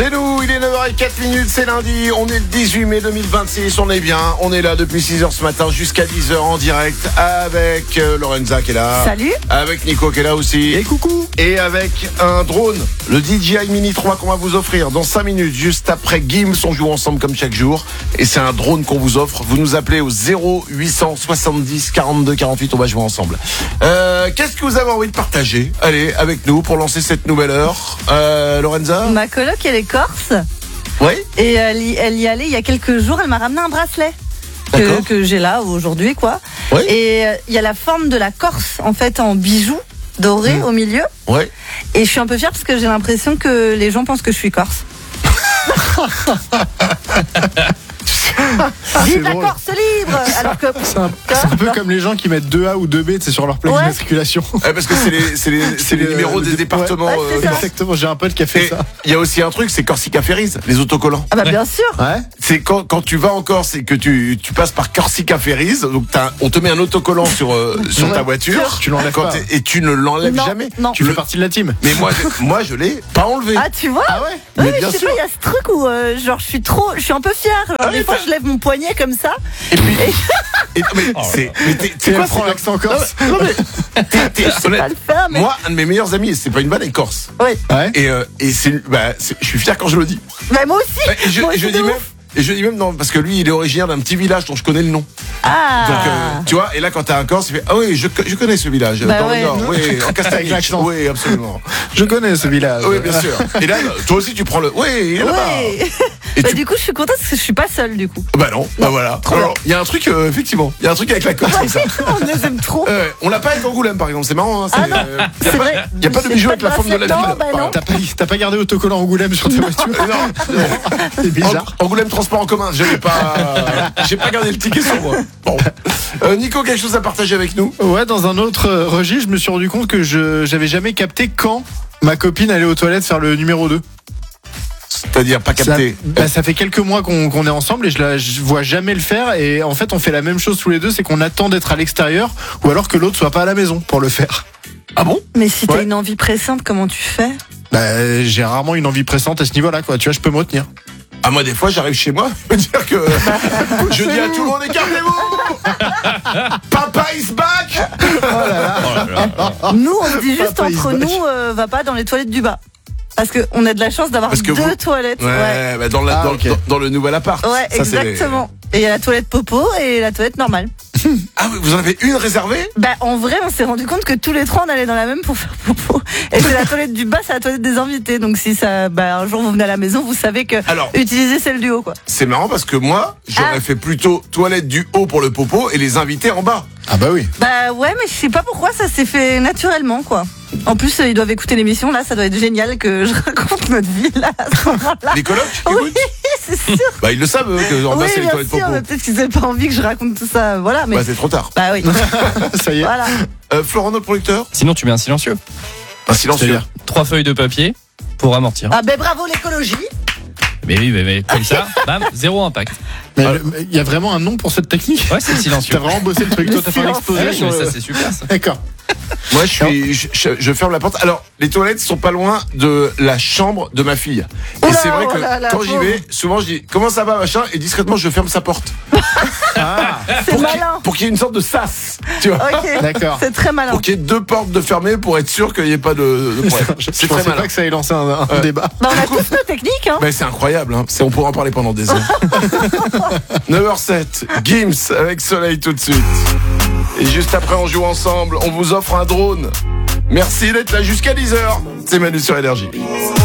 C'est nous, il est 9h04, c'est lundi, on est le 18 mai 2026, on est bien, on est là depuis 6h ce matin jusqu'à 10h en direct avec Lorenza qui est là. Salut. Avec Nico qui est là aussi. Et coucou. Et avec un drone, le DJI Mini 3 qu'on va vous offrir dans 5 minutes, juste après Gims, on joue ensemble comme chaque jour. Et c'est un drone qu'on vous offre, vous nous appelez au 0870 42 48, on va jouer ensemble. Qu'est-ce que vous avez envie de partager? Allez, avec nous pour lancer cette nouvelle heure. Lorenza? Ma coloc, elle est corse. Oui. Et elle y allait il y a quelques jours. Elle m'a ramené un bracelet que j'ai là aujourd'hui, quoi. Oui. Et il y a la forme de la Corse, en fait, en bijoux dorés au milieu. Ouais. Et je suis un peu fière parce que j'ai l'impression que les gens pensent que je suis corse. Vive la drôle. Corse libre. Alors que C'est un peu comme les gens qui mettent 2A ou 2B sur leur plaque Ouais. d'immatriculation. Parce que c'est les numéros des départements. Ouais, c'est ça. Exactement, j'ai un pote qui a fait Et ça. il y a aussi un truc, c'est Corsica Ferries, les autocollants. ah bah bien sûr. Ouais. C'est quand tu vas en Corse et que tu passes par Corsica Ferries, donc on te met un autocollant sur ta voiture, Tu l'enlèves pas. et tu ne l'enlèves Non, jamais. non. Tu fais partie de la team. Mais moi je l'ai pas enlevé. Ah tu vois. Ah ouais. Oui, Mais bien je sais sûr. pas, il y a ce truc où genre je suis un peu fière. Genre, Ah, des mais fois t'as- je lève mon poignet comme ça. Et puis c'est quoi prend l'accent corse. Non, mais t'es Pas honnête. le faire mais. Moi, un de mes meilleurs amis, c'est pas une vanne, est corse. Oui. Ouais. Et je suis fier quand je le dis. Bah moi aussi. Et je, Moi et je aussi, de dis même. ouf. Et je dis même non, parce que lui, il est originaire d'un petit village dont je connais le nom. Ah. Donc, tu vois, et là, quand t'as un Corse, il fait ah oui, je connais ce village Bah dans ouais. le Nord, oui, en Avec Castagnic, l'accent. oui, absolument. Je connais ce village. Oui, bien sûr. Et là, toi aussi, tu prends le, oui, il est là-bas. Ouais. Et Bah, tu- du coup, je suis contente parce que je suis pas seule du coup. Bah non, bah voilà. trop Alors, il y a un truc, effectivement, il y a un truc avec la Corse comme ça. On les aime trop. On l'a pas avec Angoulême, par exemple, c'est marrant. Hein, Ah non, c'est vrai. Il y a pas de J'ai bijoux pas avec la de forme de la bracelet. ville. Non, bah par non. exemple. T'as pas gardé autocollant Angoulême sur ta voiture? Non. C'est bizarre. Angoulême transport en commun, j'ai pas gardé le ticket sur moi. Bon. Nico, quelque chose à partager avec nous? Ouais, dans un autre registre, je me suis rendu compte que j'avais jamais capté quand ma copine allait aux toilettes faire le numéro 2. C'est-à-dire pas capté. Ça fait quelques mois qu'on est ensemble et je vois jamais le faire. Et en fait, on fait la même chose tous les deux, c'est qu'on attend d'être à l'extérieur ou alors que l'autre soit pas à la maison pour le faire. Ah bon? Mais si t'as Ouais. une envie pressante, comment tu fais? J'ai rarement une envie pressante à ce niveau-là, quoi. Tu vois, je peux me retenir. Ah, moi, des fois, j'arrive chez moi, je veux dire que je dis à tout le monde, écartez-vous! Papa is back! Nous, on se dit juste Papa is entre back. nous, va pas dans les toilettes du bas. Parce qu'on a de la chance d'avoir Parce que deux vous- toilettes. Ouais, bah dans, Ah, ok. dans le nouvel appart. Ouais, Ça, c'est- exactement. Et il y a la toilette popo et la toilette normale. Ah, oui, vous en avez une réservée? Bah, en vrai, on s'est rendu compte que tous les trois, on allait dans la même pour faire popo. Et c'est la toilette du bas, c'est la toilette des invités. Donc, si ça, un jour vous venez à la maison, vous savez que Alors- utiliser celle du haut, quoi. C'est marrant parce que moi, j'aurais Ah. fait plutôt toilette du haut pour le popo et les invités en bas. Ah bah oui. Bah, ouais, mais je sais pas pourquoi ça s'est fait naturellement, quoi. En plus, ils doivent écouter l'émission, là, ça doit être génial que je raconte notre vie, là, à ce moment-là. Les colocs qui Oui, écoutent c'est sûr. Bah, ils le savent, eux, que en bas, Oui, c'est les bien toilettes sûr, popo. mais peut-être qu'ils n'avaient pas envie que je raconte tout ça, voilà, mais. Bah, c'est trop tard. Bah oui, Ça y est. voilà. Florent, notre producteur? Sinon, tu mets un silencieux. Un silencieux. C'est-à-dire 3 feuilles de papier pour amortir. Ah ben bravo l'écologie. Mais oui, mais comme ça, bam, zéro impact. Mais il y a vraiment un nom pour cette technique? Ouais, c'est le silencieux. T'as vraiment bossé le truc. Le Toi, t'as fait un silence. exposé Ouais, sur mais le- ça, c'est super, ça. D'accord. Moi, je ferme la porte. Alors, les toilettes sont pas loin de la chambre de ma fille. Et Oula, c'est vrai que oh là là, quand j'y pauvre. vais, souvent je dis comment ça va, machin, et discrètement je ferme sa porte. C'est malin. Pour qu'il y ait une sorte de sas, tu vois. Ok. D'accord. C'est très malin. Pour qu'il y ait deux portes de fermées pour être sûr qu'il n'y ait pas de problème. Je C'est très pensais malin. pas que ça allait lancer un Ouais. débat. Bah, on a tous nos techniques, hein. Mais c'est incroyable, hein. On pourra en parler pendant des heures. 9h07, Gims avec Soleil tout de suite. Et juste après, on joue ensemble. On vous offre un drone. Merci d'être là jusqu'à 10h. C'est Manu sur Énergie.